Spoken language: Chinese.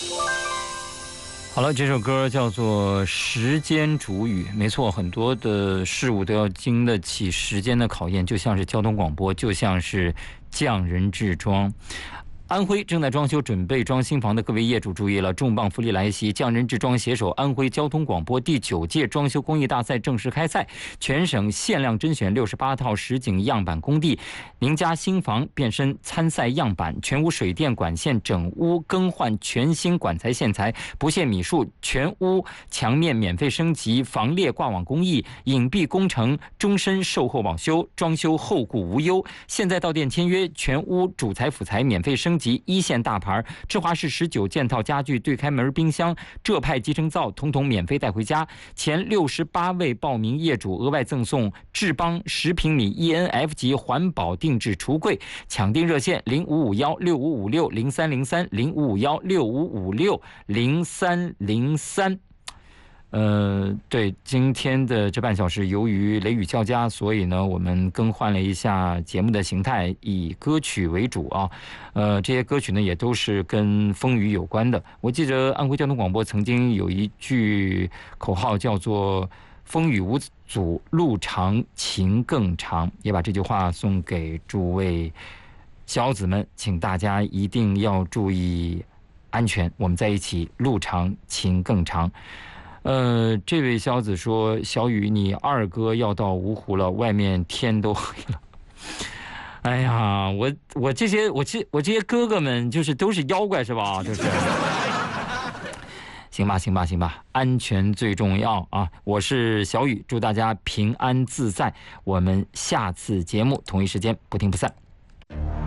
好了，这首歌叫做《时间煮雨》，没错，很多的事物都要经得起时间的考验，就像是交通广播，就像是匠人制装。安徽正在装修准备装新房的各位业主注意了，重磅福利来袭！匠人制装携手安徽交通广播第9届装修工艺大赛正式开赛，全省限量甄选68套实景样板工地，您家新房变身参赛样板，全屋水电管线整屋更换全新管材线材，不限米数，全屋墙面免费升级，防裂挂网工艺，隐蔽工程，终身售后保修，装修后顾无忧。现在到店签约，全屋主材辅材免费升级。一线大牌智华式19件套家具、对开门冰箱、浙派集成灶统统免费带回家。前68位报名业主额外赠送智邦10平米 ENF 级环保定制橱柜。抢订热线055165560303 055165560303。对，今天的这半小时，由于雷雨交加，所以呢，我们更换了一下节目的形态，以歌曲为主啊。这些歌曲呢，也都是跟风雨有关的。我记得安徽交通广播曾经有一句口号叫做“风雨无阻，路长情更长”，也把这句话送给诸位小子们，请大家一定要注意安全。我们在一起，路长情更长。这位小子说：“小雨，你二哥要到芜湖了，外面天都黑了。”哎呀，我这些哥哥们就是都是妖怪是吧？就是，行吧，安全最重要啊！我是小雨，祝大家平安自在。我们下次节目同一时间不听不散。